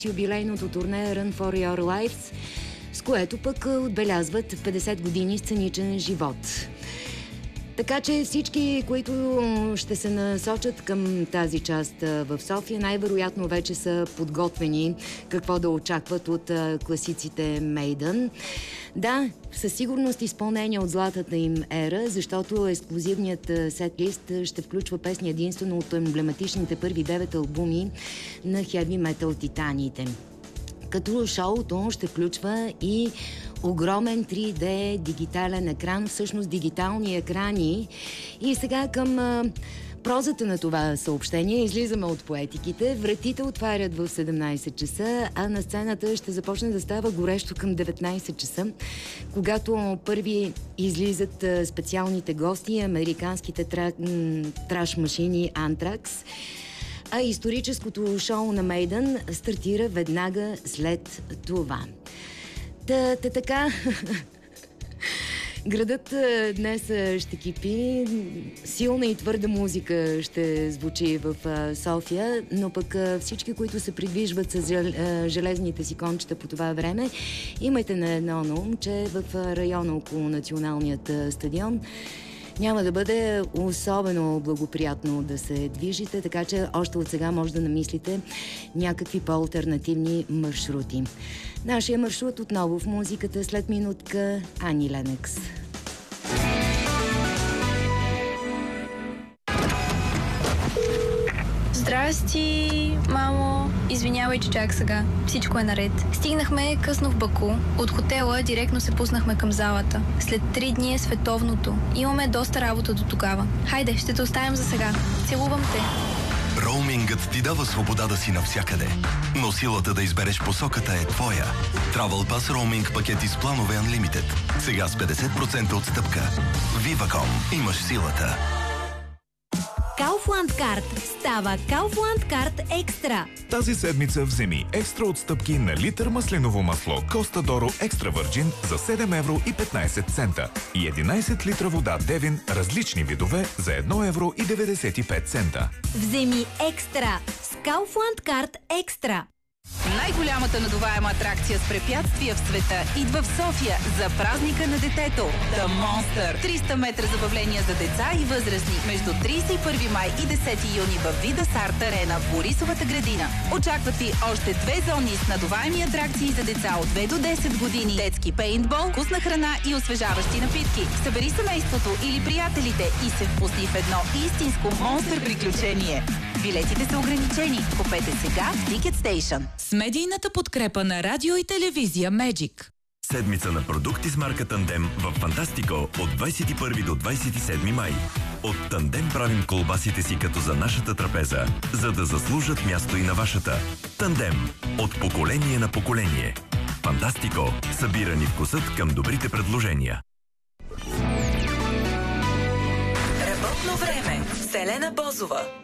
юбилейното турне Run for Your Lives, с което пък отбелязват 50 години сценичен живот. Така че всички, които ще се насочат към тази част в София, най-вероятно вече са подготвени какво да очакват от класиците Maiden. Да, със сигурност изпълнение от златата им ера, защото ексклузивният сет-лист ще включва песни единствено от емблематичните първи 9 албуми на Heavy Metal титаниите. Като шоуто ще включва и огромен 3D дигитален екран, всъщност дигитални екрани. И сега към прозата на това съобщение излизаме от поетиките. Вратите отварят в 17 часа, а на сцената ще започне да става горещо към 19 часа, когато първи излизат специалните гости, американските траш машини Anthrax. А историческото шоу на Maiden стартира веднага след това. Така, градът днес ще кипи, силна и твърда музика ще звучи в София, но пък всички, които се придвижват с железните си кончета по това време, имайте на едно на ум, че в района около Националният стадион няма да бъде особено благоприятно да се движите, така че още от сега може да намислите някакви по-алтернативни маршрути. Нашия маршрут отново в музиката след минутка Ани Ленекс. Здрасти, мамо. Извинявай, че чак сега. Всичко е наред. Стигнахме късно в Баку. От хотела директно се пуснахме към залата. След 3 дни е световното. Имаме доста работа до тогава. Хайде, ще те оставям за сега. Целувам те. Роумингът ти дава свобода да си навсякъде, но силата да избереш посоката е твоя. Travel Pass роуминг пакети с планове Unlimited. Сега с 50% отстъпка. Viva.com. Имаш силата. Kaufland Card става Kaufland Card Екстра. Тази седмица вземи екстра отстъпки на литър маслиново масло Коста Доро Екстра Върджин за 7 евро и 15 цента и 11 литра вода Девин различни видове за 1 евро и 95 цента. Вземи екстра с Kaufland Card Екстра. Най-голямата надуваема атракция с препятствия в света идва в София за празника на детето. The Monster. 300 метра забавления за деца и възрастни между 31 май и 10 юни в Вида Арт Арена в Борисовата градина. Очакват ви още 2 зони с надуваеми атракции за деца от 2 до 10 години. Детски пейнтбол, вкусна храна и освежаващи напитки. Събери семейството или приятелите и се впусни в едно истинско монстър приключение. Билетите са ограничени. Купете сега в Ticket Station. С медийната подкрепа на радио и телевизия Magic. Седмица на продукти с марка Тандем в Фантастико от 21 до 27 май. От Тандем правим колбасите си като за нашата трапеза, за да заслужат място и на вашата. Тандем. От поколение на поколение. Фантастико. Събирани вкусът към добрите предложения. Работно време. Селена Бозова.